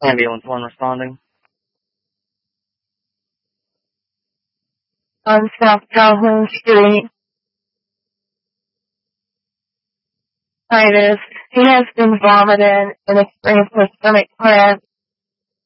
Ambulance 1 responding. On South Calhoun Street. He has been vomiting and experienced stomach cramps.